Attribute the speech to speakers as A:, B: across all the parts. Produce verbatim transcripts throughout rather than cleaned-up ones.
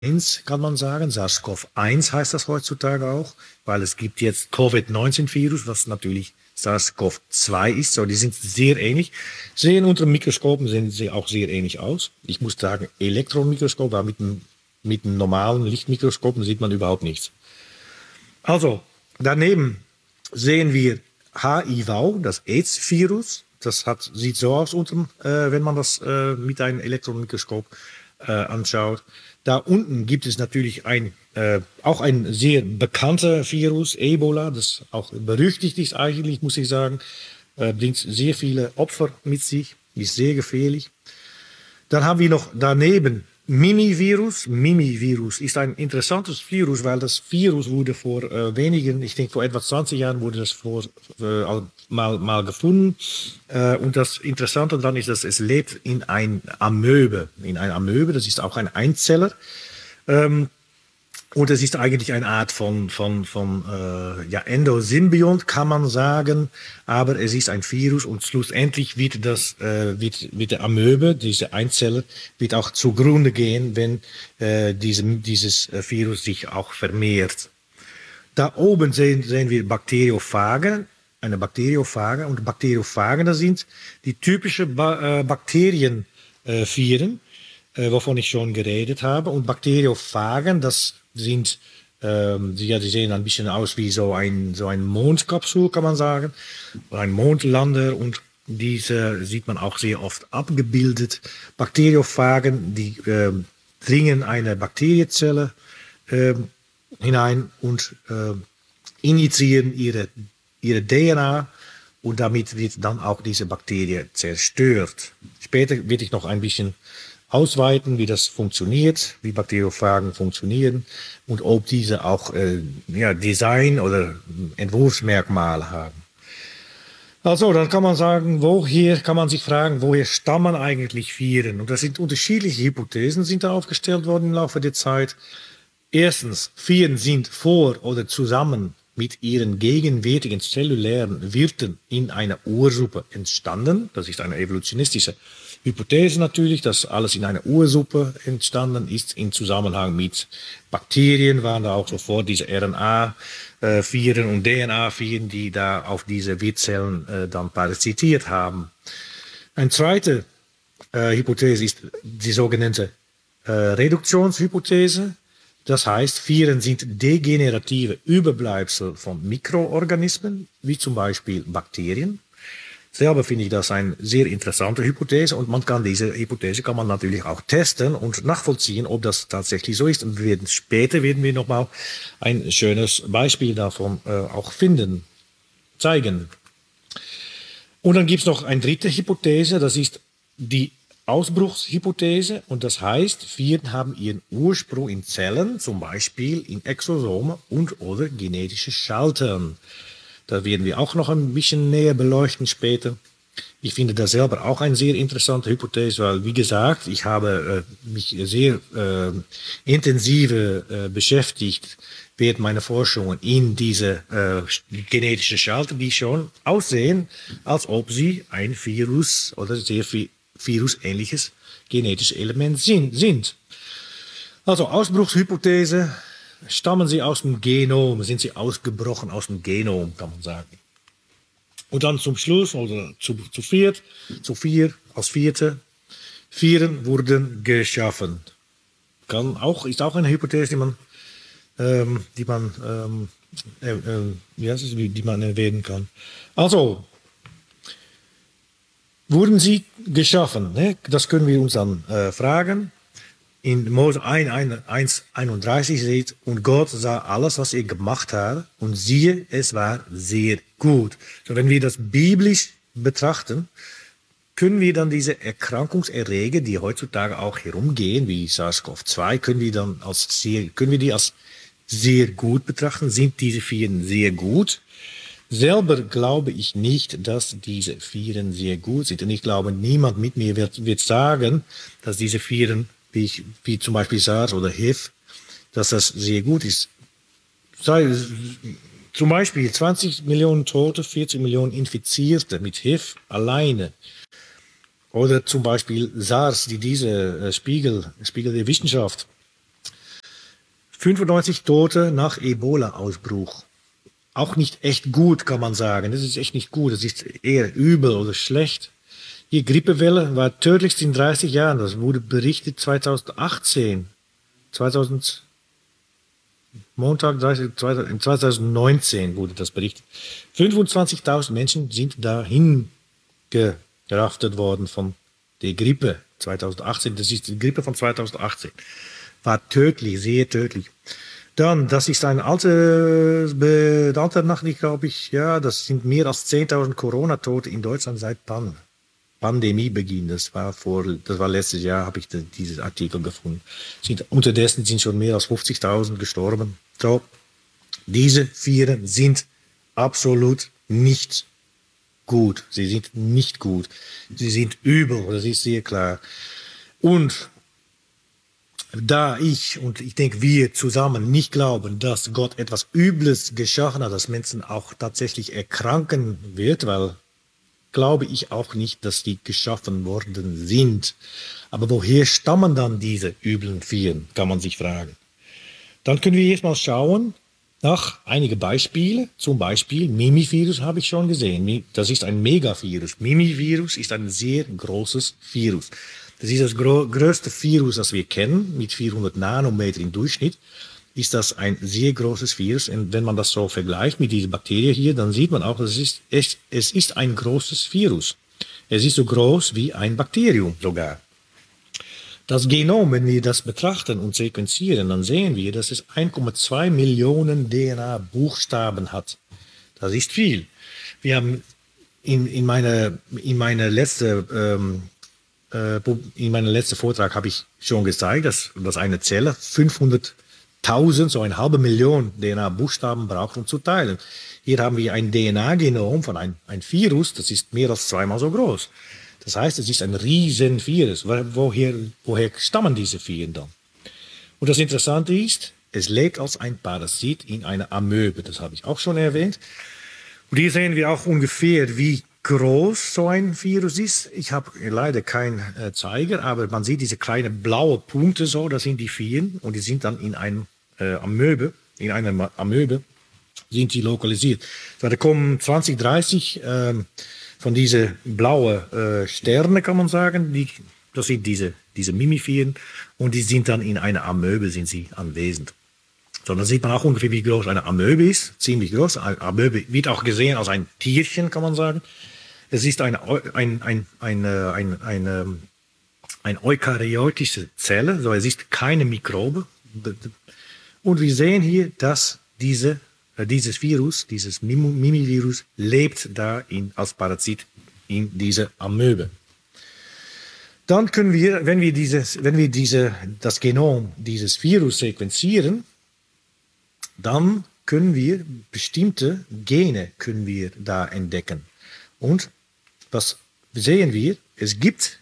A: eins kann man sagen, SARS-CoV eins heißt das heutzutage auch, weil es gibt jetzt Covid neunzehn Virus, was natürlich SARS-CoV zwei ist, so die sind sehr ähnlich. Sehen unter dem Mikroskop sehen sie auch sehr ähnlich aus. Ich muss sagen, Elektronenmikroskop, aber mit einem, mit einem normalen Lichtmikroskop sieht man überhaupt nichts. Also, daneben sehen wir H I V, das AIDS-Virus. Das hat, sieht so aus, unten, äh, wenn man das äh, mit einem Elektronenmikroskop äh, anschaut. Da unten gibt es natürlich ein, äh, auch ein sehr bekannter Virus, Ebola, das auch berüchtigt ist eigentlich, muss ich sagen. Äh, bringt sehr viele Opfer mit sich, ist sehr gefährlich. Dann haben wir noch daneben Mimivirus. Mimivirus ist ein interessantes Virus, weil das Virus wurde vor äh, wenigen, ich denke vor etwa zwanzig Jahren wurde das vor, äh, mal, mal gefunden. Äh, und das Interessante daran ist, dass es lebt in ein Amöbe. In ein Amöbe, das ist auch ein Einzeller. Ähm, Und es ist eigentlich eine Art von, von, von äh, ja, Endosymbiont, kann man sagen. Aber es ist ein Virus und schlussendlich wird, das, äh, wird, wird der Amöbe, diese Einzeller, wird auch zugrunde gehen, wenn äh, diese, dieses Virus sich auch vermehrt. Da oben sehen, sehen wir Bakteriophagen, eine Bakteriophage. Und Bakteriophagen, das sind die typischen ba äh, Bakterienviren, äh, wovon ich schon geredet habe. Und Bakteriophagen, das sind, ähm, die, ja, die sehen ein bisschen aus wie so ein, so ein Mondkapsel, kann man sagen, oder ein Mondlander, und diese sieht man auch sehr oft abgebildet. Bakteriophagen, die äh, dringen eine Bakterienzelle äh, hinein und äh, injizieren ihre, ihre D N A, und damit wird dann auch diese Bakterie zerstört. Später werde ich noch ein bisschen ausweiten, wie das funktioniert, wie Bakteriophagen funktionieren und ob diese auch äh, ja, Design- oder Entwurfsmerkmale haben. Also, dann kann man sagen, woher, kann man sich fragen, woher stammen eigentlich Viren? Und das sind unterschiedliche Hypothesen, sind da aufgestellt worden im Laufe der Zeit. Erstens, Viren sind vor oder zusammen mit ihren gegenwärtigen zellulären Wirten in einer Ursuppe entstanden. Das ist eine evolutionistische Hypothese natürlich, dass alles in einer Ursuppe entstanden ist. In Zusammenhang mit Bakterien waren da auch sofort diese R N A-Viren und D N A-Viren, die da auf diese Wirtszellen äh, dann parasitiert haben. Eine zweite äh, Hypothese ist die sogenannte äh, Reduktionshypothese. Das heißt, Viren sind degenerative Überbleibsel von Mikroorganismen, wie zum Beispiel Bakterien. Selber finde ich das eine sehr interessante Hypothese, und man kann diese Hypothese kann man natürlich auch testen und nachvollziehen, ob das tatsächlich so ist. Und wir werden, später werden wir nochmal ein schönes Beispiel davon äh, auch finden, zeigen. Und dann gibt es noch eine dritte Hypothese, das ist die Ausbruchshypothese, und das heißt, Viren haben ihren Ursprung in Zellen, zum Beispiel in Exosomen und oder genetische Schaltern. Da werden wir auch noch ein bisschen näher beleuchten später. Ich finde das selber auch eine sehr interessante Hypothese, weil, wie gesagt, ich habe äh, mich sehr äh, intensiv äh, beschäftigt während meiner Forschungen in diese äh, genetischen Schalter, die schon aussehen, als ob sie ein Virus oder sehr viel virusähnliches genetisches Element sind. Also Ausbruchshypothese, stammen sie aus dem Genom, sind sie ausgebrochen aus dem Genom, kann man sagen. Und dann zum Schluss, oder zu, zu viert, zu vier, als vierte, Viren wurden geschaffen. Kann auch, ist auch eine Hypothese, die man, ähm, die man, ähm, äh, äh, ja, die man erwähnen kann. Also, wurden sie geschaffen? Ne? Das können wir uns dann äh, fragen. In Mose eins einunddreißig steht, und Gott sah alles, was er gemacht hat, und siehe, es war sehr gut. So, wenn wir das biblisch betrachten, können wir dann diese Erkrankungserreger, die heutzutage auch herumgehen, wie SARS-CoV zwei, können wir dann als sehr, können wir die als sehr gut betrachten? Sind diese Viren sehr gut? Selber glaube ich nicht, dass diese Viren sehr gut sind. Und ich glaube, niemand mit mir wird, wird sagen, dass diese Viren, wie, ich, wie zum Beispiel SARS oder H I V, dass das sehr gut ist. Sei, zum Beispiel zwanzig Millionen Tote, vierzig Millionen Infizierte mit H I V alleine. Oder zum Beispiel SARS, die diese äh, Spiegel, Spiegel der Wissenschaft fünfundneunzig Tote nach Ebola-Ausbruch. Auch nicht echt gut, kann man sagen. Das ist echt nicht gut. Das ist eher übel oder schlecht. Die Grippewelle war tödlichst in dreißig Jahren. Das wurde berichtet zweitausendachtzehn. zweitausend, Montag, dreißig, zweitausendneunzehn wurde das berichtet. fünfundzwanzigtausend Menschen sind dahin geraftet worden von der Grippe zweitausendachtzehn. Das ist die Grippe von zweitausendachtzehn. War tödlich, sehr tödlich. Dann, das ist eine alte, alte Nachricht, glaube ich, ja, das sind mehr als zehntausend Corona-Tote in Deutschland seit dann. Pandemiebeginn, das war vor, das war letztes Jahr, habe ich de, dieses Artikel gefunden. Sind, unterdessen sind schon mehr als fünfzigtausend gestorben. So, diese Viren sind absolut nicht gut. Sie sind nicht gut. Sie sind übel, das ist sehr klar. Und da ich und ich denke, wir zusammen nicht glauben, dass Gott etwas Übles geschaffen hat, dass Menschen auch tatsächlich erkranken wird, weil glaube ich auch nicht, dass die geschaffen worden sind. Aber woher stammen dann diese üblen Viren, kann man sich fragen. Dann können wir jetzt mal schauen nach einige Beispiele. Zum Beispiel Mimivirus habe ich schon gesehen. Das ist ein Megavirus. Mimivirus ist ein sehr großes Virus. Das ist das größte Virus, das wir kennen, mit vierhundert Nanometer im Durchschnitt. Ist das ein sehr großes Virus. Und wenn man das so vergleicht mit dieser Bakterie hier, dann sieht man auch, es ist, es, es ist ein großes Virus. Es ist so groß wie ein Bakterium sogar. Das Genom, wenn wir das betrachten und sequenzieren, dann sehen wir, dass es eins Komma zwei Millionen D N A-Buchstaben hat. Das ist viel. Wir haben in, in meiner in meine letzte ähm, in meinem letzten Vortrag habe ich schon gezeigt, dass, dass eine Zelle fünfhunderttausend, so eine halbe Million D N A-Buchstaben braucht, um zu teilen. Hier haben wir ein D N A-Genom von einem ein Virus, das ist mehr als zweimal so groß. Das heißt, es ist ein riesen Virus. Woher, woher stammen diese Viren dann? Und das Interessante ist, es lebt als ein Parasit in einer Amöbe. Das habe ich auch schon erwähnt. Und hier sehen wir auch ungefähr, wie groß so ein Virus ist. Ich habe leider keinen äh, Zeiger, aber man sieht diese kleinen blaue Punkte so, das sind die Viren und die sind dann in einem äh, Amöbe, in einer Amöbe sind die lokalisiert. So, da kommen zwanzig, dreißig äh, von diese blaue äh, Sterne, kann man sagen, die, das sind diese, diese Mimiviren und die sind dann in einer Amöbe, sind sie anwesend. So, dann sieht man auch ungefähr, wie groß eine Amöbe ist, ziemlich groß. Eine Amöbe wird auch gesehen als ein Tierchen, kann man sagen. Es ist eine, ein, ein, eine, eine, eine, eine eukaryotische Zelle, so es ist keine Mikrobe. Und wir sehen hier, dass diese, dieses Virus, dieses Mimivirus, lebt da in, als Parazit in dieser Amöbe. Dann können wir, wenn wir, dieses, wenn wir diese, das Genom dieses Virus sequenzieren, dann können wir bestimmte Gene können wir da entdecken. Und was sehen wir? Es gibt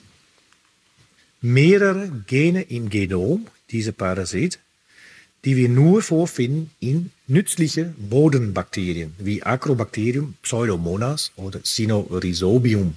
A: mehrere Gene im Genom, diese Parasit, die wir nur vorfinden in nützlichen Bodenbakterien, wie Acrobacterium, Pseudomonas oder Cynorhizobium.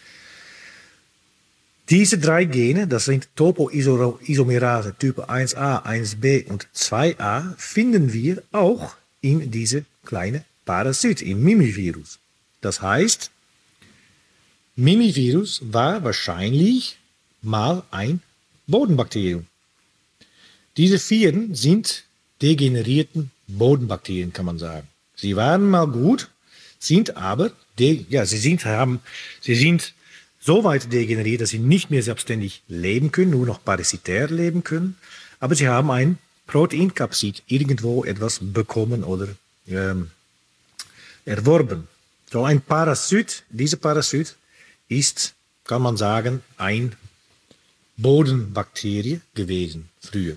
A: Diese drei Gene, das sind Topoisomerase Typ eins a, eins b und zwei a, finden wir auch in diese kleine Parasit, im Mimivirus. Das heißt, Mimivirus war wahrscheinlich mal ein Bodenbakterium. Diese Viren sind degenerierten Bodenbakterien, kann man sagen. Sie waren mal gut, sind aber, de, ja, sie sind, haben, sie sind so weit degeneriert, dass sie nicht mehr selbstständig leben können, nur noch parasitär leben können. Aber sie haben ein Proteinkapsid irgendwo etwas bekommen oder ähm, erworben. So ein Parasit, dieser Parasit ist, kann man sagen, ein Bodenbakterie gewesen früher.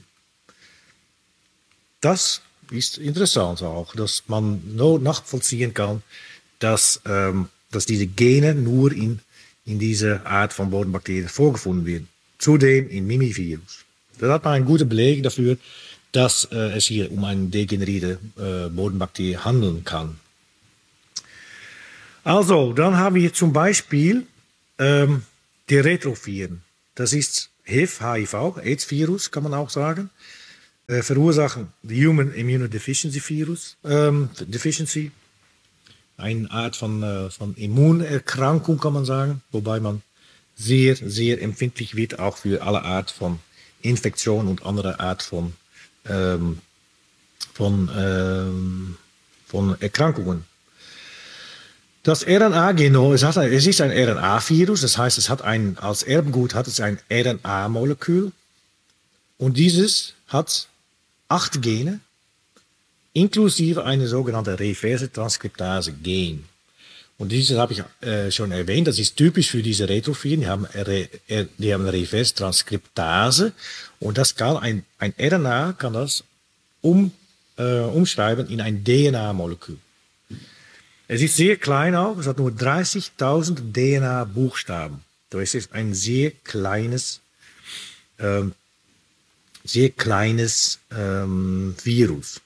A: Das ist interessant auch, dass man nur nachvollziehen kann, dass, ähm, dass diese Gene nur in, in dieser Art von Bodenbakterien vorgefunden werden. Zudem in Mimivirus. Da hat man einen guten Beleg dafür, dass äh, es hier um eine degenerierte äh, Bodenbakterie handeln kann. Also, dann haben wir zum Beispiel ähm, die Retroviren. Das ist H I V, H I V, AIDS-Virus kann man auch sagen. äh, verursachen die Human Immunodeficiency Virus, ähm, Deficiency, eine Art von, äh, von Immunerkrankung kann man sagen, wobei man sehr, sehr empfindlich wird, auch für alle Art von Infektion und andere Art von, ähm, von, ähm, von Erkrankungen. Das R N A-Genom, es, es ist ein R N A-Virus, das heißt, es hat ein, als Erbgut hat es ein R N A-Molekül und dieses hat acht Gene, inklusive eine sogenannte reverse Transkriptase-Gen. Und dieses habe ich äh, schon erwähnt, das ist typisch für diese Retroviren, die haben, Re, die haben reverse Transkriptase und das kann ein, ein R N A kann das um, äh, umschreiben in ein D N A-Molekül. Es ist sehr klein auch, es hat nur dreißigtausend D N A-Buchstaben. Das ist ein sehr kleines, ähm, sehr kleines ähm, Virus.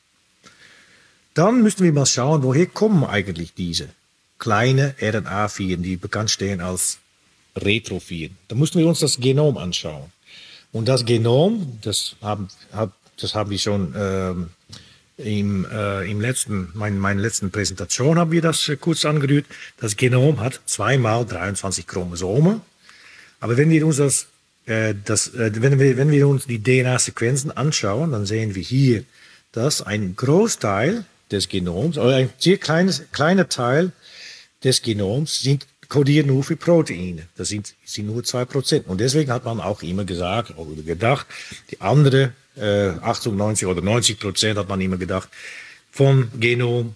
A: Dann müssen wir mal schauen, woher kommen eigentlich diese kleine R N A-Viren, die bekannt stehen als Retroviren. Da müssen wir uns das Genom anschauen. Und das Genom, das haben, das haben wir schon ähm, im, äh, im letzten, mein, meiner letzten Präsentation haben wir das äh, kurz angerührt. Das Genom hat zwei mal dreiundzwanzig Chromosome. Aber wenn wir uns das, äh, das äh, wenn wir, wenn wir uns die D N A-Sequenzen anschauen, dann sehen wir hier, dass ein Großteil des Genoms, oder ein sehr kleines, kleiner Teil des Genoms sind, kodieren nur für Proteine. Das sind, sind nur zwei Prozent. Und deswegen hat man auch immer gesagt oder gedacht, die andere äh, achtundneunzig oder neunzig Prozent hat man immer gedacht, vom Genom,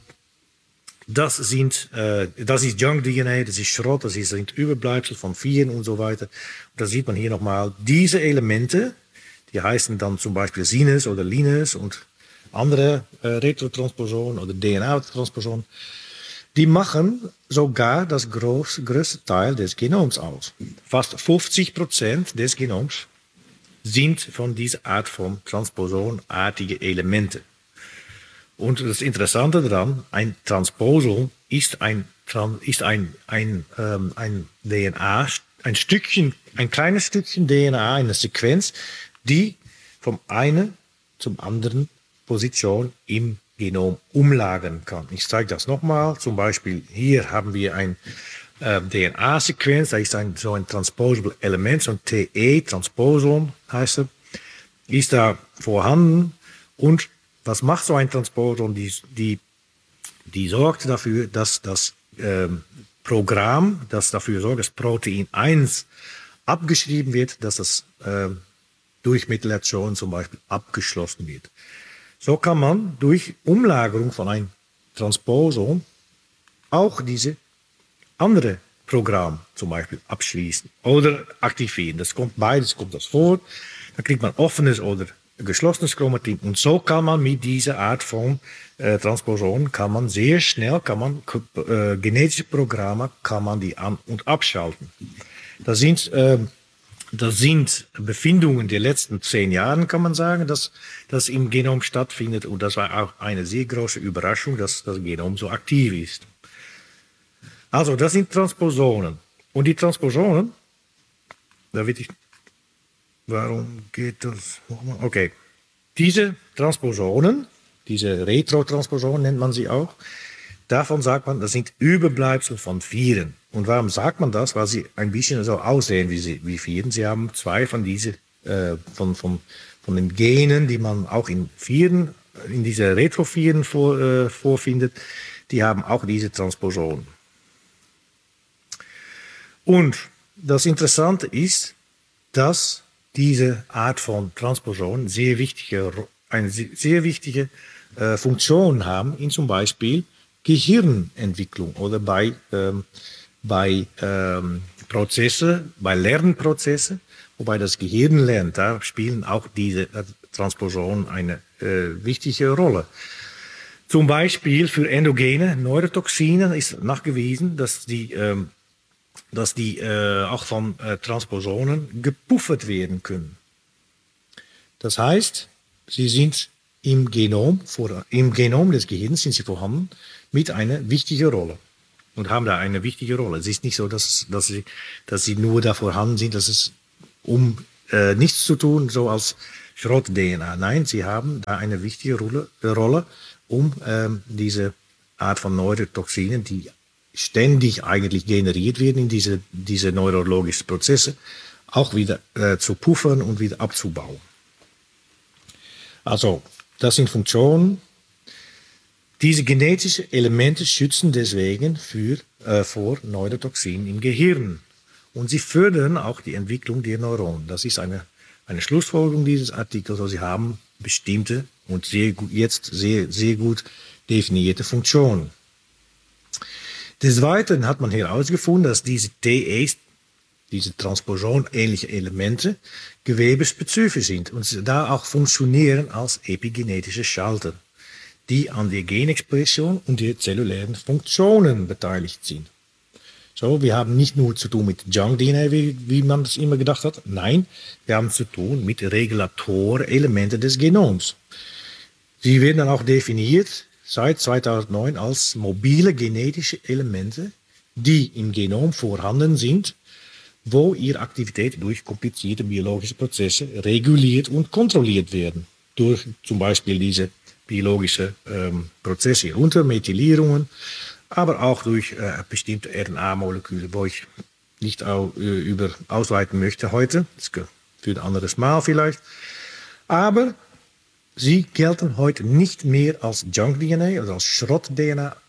A: das sind, äh, das ist Junk D N A, das ist Schrott, das ist, sind Überbleibsel von Viren und so weiter. Und da sieht man hier nochmal diese Elemente, die heißen dann zum Beispiel Sinus oder Linus und andere äh, Retrotransposonen oder D N A-Transposonen, die machen sogar das groß, größte Teil des Genoms aus. Fast fünfzig Prozent des Genoms sind von dieser Art von transposonartige Elemente. Und das Interessante daran, ein Transposon ist ein, ist ein, ein, ähm, ein D N A, ein Stückchen, ein kleines Stückchen D N A, eine Sequenz, die vom einen zum anderen Position im Genom umlagern kann. Ich zeige das nochmal. Zum Beispiel hier haben wir ein äh, D N A-Sequenz, da ist ein, so ein Transposable Element, so ein T E, Transposon heißt er, ist da vorhanden. Und was macht so ein Transposon? Die, die, die sorgt dafür, dass das ähm, Programm, das dafür sorgt, dass Protein eins abgeschrieben wird, dass das äh, durch Methylation zum Beispiel abgeschlossen wird. So kann man durch Umlagerung von einem Transposon auch diese andere Programm zum Beispiel abschließen oder aktivieren. Das kommt beides kommt das vor. Dann kriegt man offenes oder geschlossenes Chromatin und so kann man mit dieser Art von äh, Transposon kann man sehr schnell kann man äh, genetische Programme kann man die an und abschalten. Das sind äh, Das sind Befindungen der letzten zehn Jahren, kann man sagen, dass das im Genom stattfindet. Und das war auch eine sehr große Überraschung, dass das Genom so aktiv ist. Also, das sind Transposonen. Und die Transposonen, da wird ich, warum geht das nochmal? Okay. Diese Transposonen, diese Retrotransposonen nennt man sie auch, davon sagt man, das sind Überbleibsel von Viren. Und warum sagt man das? Weil sie ein bisschen so aussehen wie, sie, wie Viren. Sie haben zwei von diesen, äh, von, von, von den Genen, die man auch in Viren, in diese Retroviren vor, äh, vorfindet, die haben auch diese Transposonen. Und das Interessante ist, dass diese Art von Transposonen sehr wichtige, eine sehr wichtige äh, Funktion haben in zum Beispiel Gehirnentwicklung oder bei, ähm, bei ähm, Prozesse, bei Lernprozesse, wobei das Gehirn lernt, da spielen auch diese äh, Transposonen eine äh, wichtige Rolle. Zum Beispiel für endogene Neurotoxine ist nachgewiesen, dass die, ähm, dass die äh, auch von äh, Transposonen gepuffert werden können. Das heißt, sie sind im Genom, vor, im Genom des Gehirns sind sie vorhanden mit einer wichtigen Rolle und haben da eine wichtige Rolle. Es ist nicht so, dass, dass, sie, dass sie nur da vorhanden sind, dass es um äh, nichts zu tun, so als Schrott-D N A. Nein, sie haben da eine wichtige Rolle, Rolle um ähm, diese Art von Neurotoxinen, die ständig eigentlich generiert werden in diese, diese neurologischen Prozesse, auch wieder äh, zu puffern und wieder abzubauen. Also, das sind Funktionen. Diese genetischen Elemente schützen deswegen für, äh, vor Neurotoxinen im Gehirn. Und sie fördern auch die Entwicklung der Neuronen. Das ist eine, eine Schlussfolgerung dieses Artikels. Also sie haben bestimmte und sehr gut, jetzt sehr, sehr gut definierte Funktionen. Des Weiteren hat man herausgefunden, dass diese T As, diese Transposon-ähnliche Elemente, gewebespezifisch sind und da auch funktionieren als epigenetische Schalter, die an der Genexpression und der zellulären Funktionen beteiligt sind. So, wir haben nicht nur zu tun mit Junk-D N A, wie, wie man das immer gedacht hat. Nein, wir haben zu tun mit Regulatorelementen des Genoms. Sie werden dann auch definiert seit zweitausendneun als mobile genetische Elemente, die im Genom vorhanden sind, wo ihre Aktivität durch komplizierte biologische Prozesse reguliert und kontrolliert werden. Durch zum Beispiel diese biologische ähm, Prozesse hierunter, Methylierungen, aber auch durch äh, bestimmte R N A-Moleküle, wo ich nicht auch, äh, über ausweiten möchte heute. Das für ein anderes Mal vielleicht. Aber sie gelten heute nicht mehr als Junk-D N A, also als Schrott-D N A,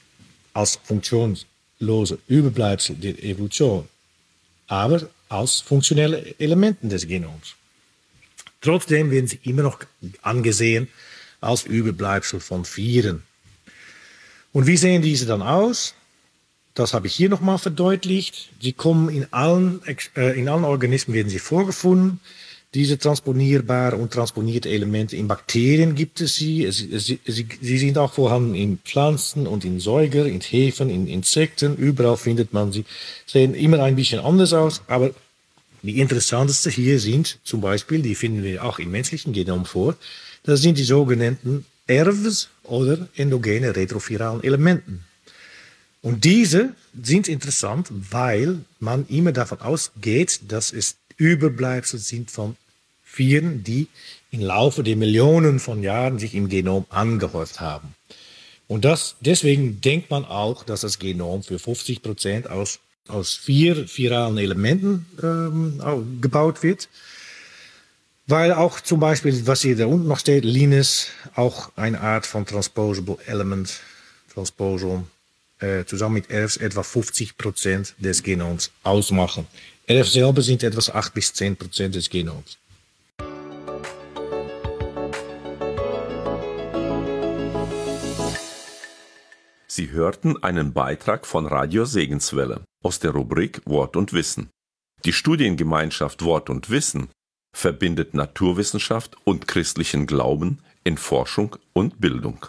A: als funktionslose Überbleibsel der Evolution, aber als funktionelle Elemente des Genoms. Trotzdem werden sie immer noch angesehen als Überbleibsel von Viren. Und wie sehen diese dann aus? Das habe ich hier nochmal verdeutlicht. Sie kommen in allen, äh, in allen Organismen werden sie vorgefunden. Diese transponierbaren und transponierte Elemente in Bakterien gibt es sie. Sie, sie. sie sind auch vorhanden in Pflanzen und in Säuger, in Hefen, in Insekten. Überall findet man sie. Sehen immer ein bisschen anders aus, aber die interessantesten hier sind zum Beispiel, die finden wir auch im menschlichen Genom vor, das sind die sogenannten E R Vs oder endogene retroviralen Elementen. Und diese sind interessant, weil man immer davon ausgeht, dass es Überbleibsel sind von Viren, die im Laufe der Millionen von Jahren sich im Genom angehäuft haben. Und das, deswegen denkt man auch, dass das Genom für fünfzig Prozent aus, aus vier viralen Elementen ähm, gebaut wird. Weil auch zum Beispiel, was hier da unten noch steht, Linus, auch eine Art von Transposable Element, Transposon, äh, zusammen mit E R Vs etwa fünfzig Prozent des Genoms ausmachen. E R Vs selber sind etwa acht bis zehn Prozent des Genoms.
B: Sie hörten einen Beitrag von Radio Segenswelle aus der Rubrik Wort und Wissen. Die Studiengemeinschaft Wort und Wissen verbindet Naturwissenschaft und christlichen Glauben in Forschung und Bildung.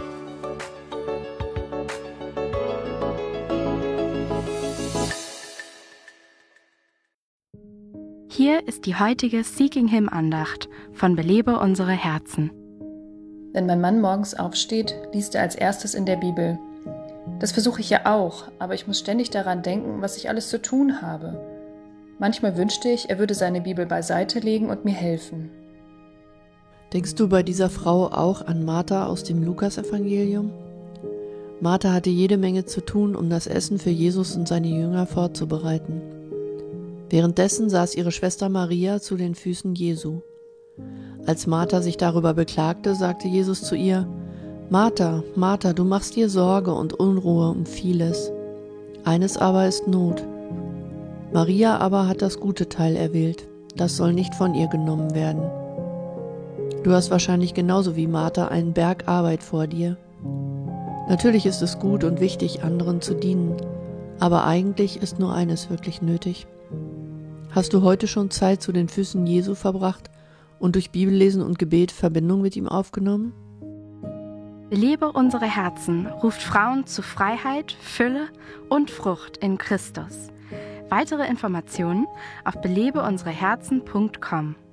C: Hier ist die heutige Seeking Him Andacht von Belebe unsere Herzen.
D: Wenn mein Mann morgens aufsteht, liest er als erstes in der Bibel. Das versuche ich ja auch, aber ich muss ständig daran denken, was ich alles zu tun habe. Manchmal wünschte ich, er würde seine Bibel beiseite legen und mir helfen.
E: Denkst du bei dieser Frau auch an Martha aus dem Lukasevangelium? Martha hatte jede Menge zu tun, um das Essen für Jesus und seine Jünger vorzubereiten. Währenddessen saß ihre Schwester Maria zu den Füßen Jesu. Als Martha sich darüber beklagte, sagte Jesus zu ihr: Martha, Martha, du machst dir Sorge und Unruhe um vieles. Eines aber ist Not. Maria aber hat das gute Teil erwählt, das soll nicht von ihr genommen werden. Du hast wahrscheinlich genauso wie Martha einen Berg Arbeit vor dir. Natürlich ist es gut und wichtig, anderen zu dienen, aber eigentlich ist nur eines wirklich nötig. Hast du heute schon Zeit zu den Füßen Jesu verbracht und durch Bibellesen und Gebet Verbindung mit ihm aufgenommen?
C: Belebe unsere Herzen ruft Frauen zu Freiheit, Fülle und Frucht in Christus. Weitere Informationen auf belebe unsere herzen punkt com.